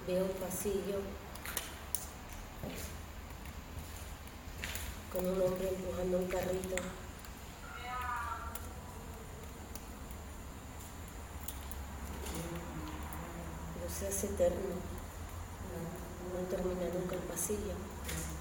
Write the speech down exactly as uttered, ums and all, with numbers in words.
Veo un pasillo con un hombre empujando un carrito. Pero se hace eterno. No termina nunca el pasillo.